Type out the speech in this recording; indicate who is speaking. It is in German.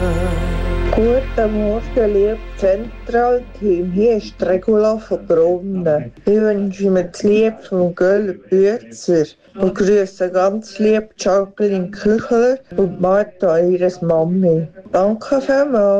Speaker 1: Guten Morgen, liebes Zentralteam. Hier ist die Regula von Brunnen. Ich wünsche mir das Lied von Göller Bützer und grüße ganz lieb Jacqueline Küchler und Martha, ihres Mami. Danke vielmals.